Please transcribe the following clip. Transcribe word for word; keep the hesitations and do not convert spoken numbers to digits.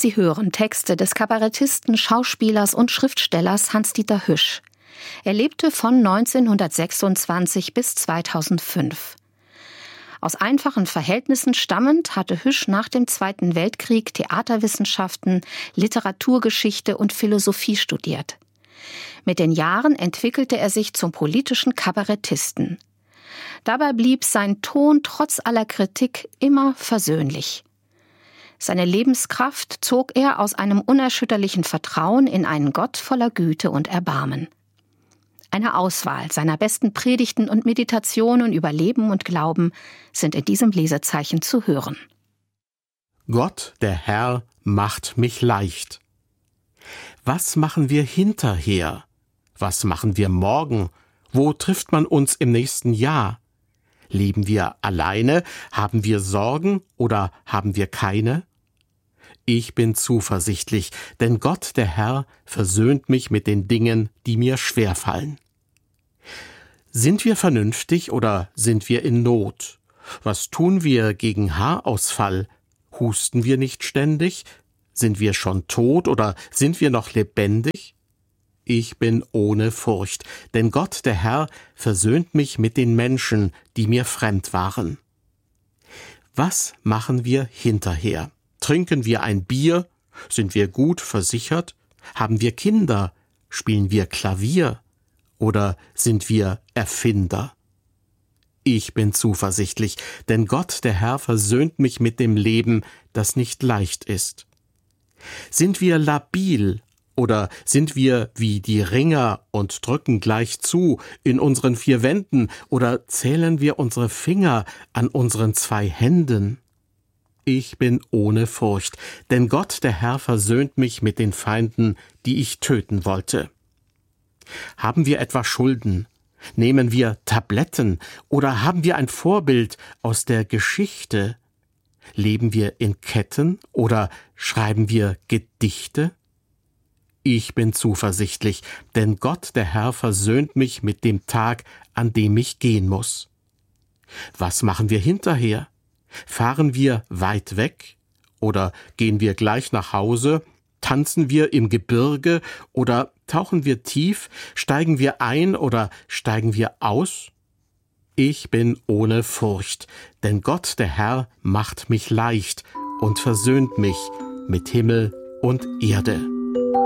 Sie hören Texte des Kabarettisten, Schauspielers und Schriftstellers Hans-Dieter Hüsch. Er lebte von neunzehnhundertsechsundzwanzig bis zweitausendfünf. Aus einfachen Verhältnissen stammend hatte Hüsch nach dem Zweiten Weltkrieg Theaterwissenschaften, Literaturgeschichte und Philosophie studiert. Mit den Jahren entwickelte er sich zum politischen Kabarettisten. Dabei blieb sein Ton trotz aller Kritik immer versöhnlich. Seine Lebenskraft zog er aus einem unerschütterlichen Vertrauen in einen Gott voller Güte und Erbarmen. Eine Auswahl seiner besten Predigten und Meditationen über Leben und Glauben sind in diesem Lesezeichen zu hören. Gott, der Herr, macht mich leicht. Was machen wir hinterher? Was machen wir morgen? Wo trifft man uns im nächsten Jahr? Leben wir alleine? Haben wir Sorgen oder haben wir keine? Ich bin zuversichtlich, denn Gott, der Herr, versöhnt mich mit den Dingen, die mir schwerfallen. Sind wir vernünftig oder sind wir in Not? Was tun wir gegen Haarausfall? Husten wir nicht ständig? Sind wir schon tot oder sind wir noch lebendig? Ich bin ohne Furcht, denn Gott, der Herr, versöhnt mich mit den Menschen, die mir fremd waren. Was machen wir hinterher? Trinken wir ein Bier? Sind wir gut versichert? Haben wir Kinder? Spielen wir Klavier? Oder sind wir Erfinder? Ich bin zuversichtlich, denn Gott, der Herr, versöhnt mich mit dem Leben, das nicht leicht ist. Sind wir labil? Oder sind wir wie die Ringer und drücken gleich zu in unseren vier Wänden? Oder zählen wir unsere Finger an unseren zwei Händen? Ich bin ohne Furcht, denn Gott, der Herr, versöhnt mich mit den Feinden, die ich töten wollte. Haben wir etwa Schulden? Nehmen wir Tabletten? Oder haben wir ein Vorbild aus der Geschichte? Leben wir in Ketten oder schreiben wir Gedichte? Ich bin zuversichtlich, denn Gott, der Herr, versöhnt mich mit dem Tag, an dem ich gehen muss. Was machen wir hinterher? Fahren wir weit weg? Oder gehen wir gleich nach Hause? Tanzen wir im Gebirge? Oder tauchen wir tief? Steigen wir ein oder steigen wir aus? Ich bin ohne Furcht, denn Gott, der Herr, macht mich leicht und versöhnt mich mit Himmel und Erde.